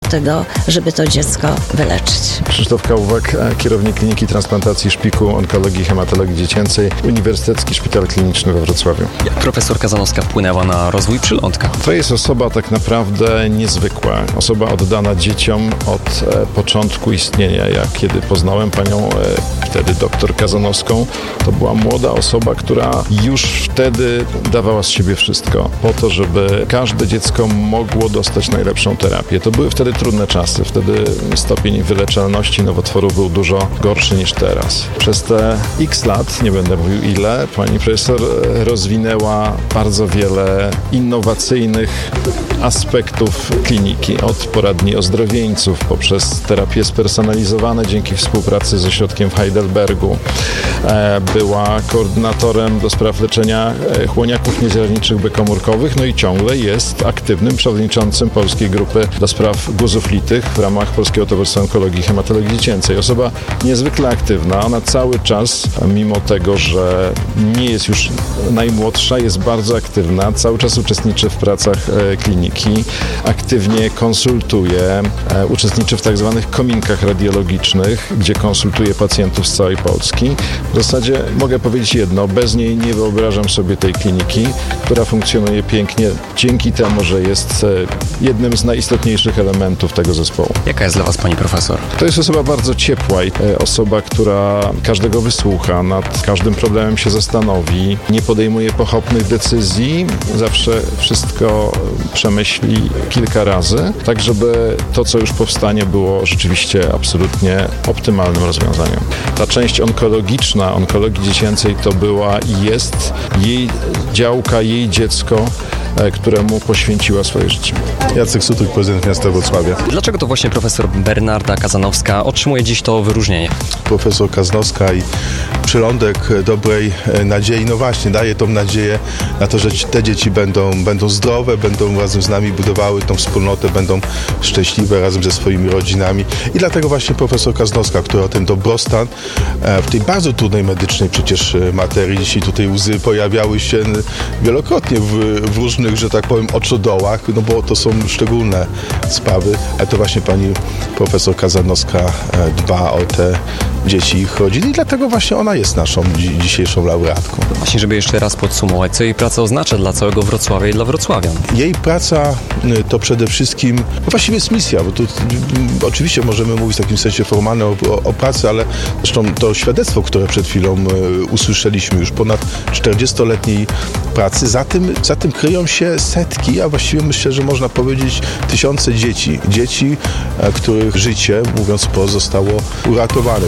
tego, żeby to dziecko wyleczyć. Krzysztof Kałwak, kierownik Kliniki Transplantacji Szpiku Onkologii i Hematologii Dziecięcej, Uniwersytecki Szpital Kliniczny we Wrocławiu. Jak profesor Kazanowska wpłynęła na rozwój Przylądka? To jest osoba tak naprawdę niezwykła. Osoba oddana dzieciom od początku istnienia. Ja kiedy poznałem panią wtedy doktor Kazanowską, to była młoda osoba, która już wtedy dawała z siebie wszystko po to, żeby każde dziecko mogło dostać najlepszą terapię. To były wtedy trudne czasy. Wtedy stopień wyleczalności nowotworów był dużo gorszy niż teraz. Przez te x lat, nie będę mówił ile, pani profesor rozwinęła bardzo wiele innowacyjnych aspektów kliniki. Od poradni ozdrowieńców, poprzez terapie spersonalizowane dzięki współpracy z ośrodkiem w Heidelbergu. Była koordynatorem do spraw leczenia chłoniaków niezierniczych bekomórkowych, no i ciągle jest aktywnym przewodniczącym Polskiej Grupy do spraw guzów litych w ramach Polskiego Towarzystwa Onkologii i Hematologii Dziecięcej. Osoba niezwykle aktywna. Ona cały czas, mimo tego, że nie jest już najmłodsza, jest bardzo aktywna. Cały czas uczestniczy w pracach kliniki, aktywnie konsultuje, uczestniczy w tak zwanych kominkach radiologicznych, gdzie konsultuje pacjentów z całej Polski. W zasadzie mogę powiedzieć jedno, bez niej nie wyobrażam sobie tej kliniki, która funkcjonuje pięknie dzięki temu, że jest jednym z najistotniejszych elementów tego zespołu. Jaka jest dla was pani profesor? To jest osoba bardzo ciepła i osoba, która każdego wysłucha, nad każdym problemem się zastanowi, nie podejmuje pochopnych decyzji, zawsze wszystko przemyśli kilka razy, tak żeby to, co już powstanie, było rzeczywiście absolutnie optymalnym rozwiązaniem. Ta część onkologiczna, onkologii dziecięcej to była i jest jej działka, jej dziecko, któremu poświęciła swoje życie. Jacek Sutryk, prezydent miasta Wrocławia. Dlaczego to właśnie profesor Bernarda Kazanowska otrzymuje dziś to wyróżnienie? Profesor Kazanowska i Przylądek dobrej nadziei, no właśnie, daje tą nadzieję na to, że te dzieci będą zdrowe, będą razem z nami budowały tą wspólnotę, będą szczęśliwe razem ze swoimi rodzinami. I dlatego właśnie profesor Kazanowska, która ten dobrostan w tej bardzo trudnej medycznej przecież materii, dzisiaj tutaj łzy pojawiały się wielokrotnie w różnych, że tak powiem, oczodołach, no bo to są szczególne sprawy, ale to właśnie pani profesor Kazanowska dba o te dzieci i ich rodzin i dlatego właśnie ona jest naszą dzisiejszą laureatką. Właśnie, żeby jeszcze raz podsumować, co jej praca oznacza dla całego Wrocławia i dla wrocławian. Jej praca to przede wszystkim, no właściwie jest misja, bo tu oczywiście możemy mówić w takim sensie formalnym o pracy, ale zresztą to świadectwo, które przed chwilą usłyszeliśmy, już ponad 40-letniej pracy, za tym kryją się setki, a właściwie myślę, że można powiedzieć tysiące dzieci. Dzieci, których życie, mówiąc wprost, zostało uratowane.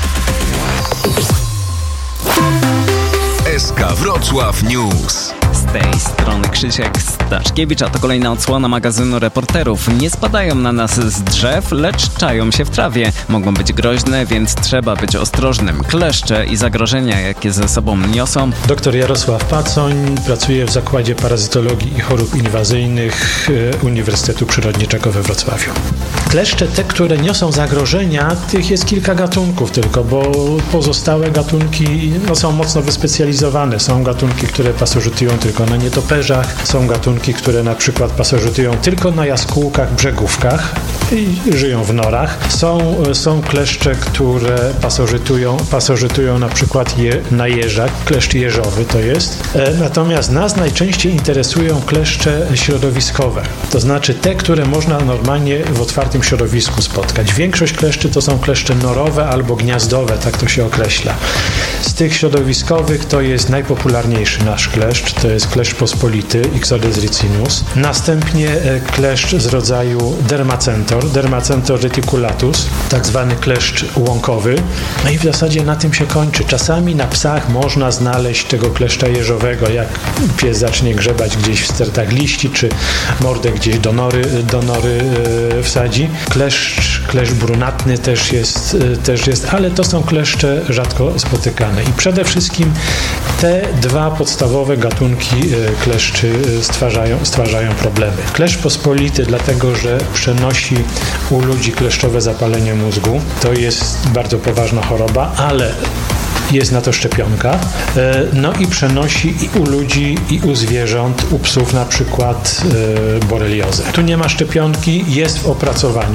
SK Wrocław News. Z tej strony Krzysiek Staszkiewicz, a to kolejna odsłona magazynu Reporterów. Nie spadają na nas z drzew, lecz czają się w trawie. Mogą być groźne, więc trzeba być ostrożnym. Kleszcze i zagrożenia, jakie ze sobą niosą. Dr Jarosław Pacoń pracuje w Zakładzie Parazytologii i Chorób Inwazyjnych Uniwersytetu Przyrodniczego we Wrocławiu. Kleszcze, te, które niosą zagrożenia, tych jest kilka gatunków tylko, bo pozostałe gatunki są mocno wyspecjalizowane. Są gatunki, które pasożytują tylko na nietoperzach, są gatunki, które na przykład pasożytują tylko na jaskółkach, brzegówkach i żyją w norach. Są kleszcze, które pasożytują na przykład na jeżach, kleszcz jeżowy to jest. Natomiast nas najczęściej interesują kleszcze środowiskowe, to znaczy te, które można normalnie w otwartym środowisku spotkać. Większość kleszczy to są kleszcze norowe albo gniazdowe, tak to się określa. Z tych środowiskowych to jest najpopularniejszy nasz kleszcz, to jest kleszcz pospolity, Ixodes ricinus. Następnie kleszcz z rodzaju Dermacentor reticulatus, tak zwany kleszcz łąkowy. No i w zasadzie na tym się kończy. Czasami na psach można znaleźć tego kleszcza jeżowego, jak pies zacznie grzebać gdzieś w stertach liści, czy mordę gdzieś do nory wsadzi. Kleszcz brunatny też jest, ale to są kleszcze rzadko spotykane. I przede wszystkim te dwa podstawowe gatunki kleszczy stwarzają problemy. Kleszcz pospolity dlatego, że przenosi u ludzi kleszczowe zapalenie mózgu. To jest bardzo poważna choroba, ale jest na to szczepionka. No i przenosi i u ludzi, i u zwierząt, u psów na przykład boreliozę. Tu nie ma szczepionki, jest w opracowaniu.